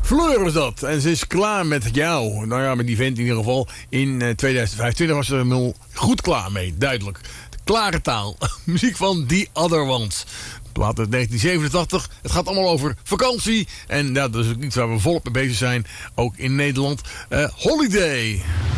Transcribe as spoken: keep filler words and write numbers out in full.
Fleur is dat. En ze is klaar met jou. Nou ja, met die vent in ieder geval. In uh, tweeduizend vijfentwintig was ze er helemaal goed klaar mee. Duidelijk. Klare taal. Muziek van The Other Ones. Plaat uit negentien zevenentachtig. Het gaat allemaal over vakantie. En ja, dat is ook iets waar we volop mee bezig zijn. Ook in Nederland. Uh, Holiday.